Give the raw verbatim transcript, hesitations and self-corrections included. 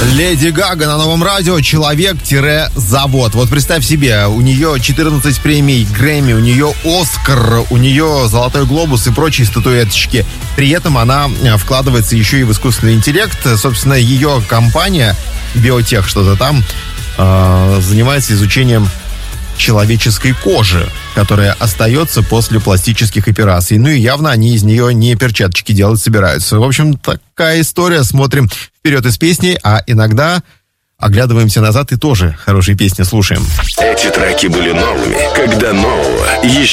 Леди Гага на Новом радио. Человек-завод. Вот представь себе, у нее четырнадцать премий Грэмми, у нее Оскар, у нее Золотой глобус и прочие статуэточки. При этом она вкладывается еще и в искусственный интеллект. Собственно, ее компания Биотех, что-то там, э, занимается изучением человеческой кожи, которая остается после пластических операций. Ну и явно они из нее не перчаточки делать собираются. В общем, такая история. Смотрим вперед из песни, а иногда оглядываемся назад и тоже хорошие песни слушаем. Эти треки были новыми, когда нового еще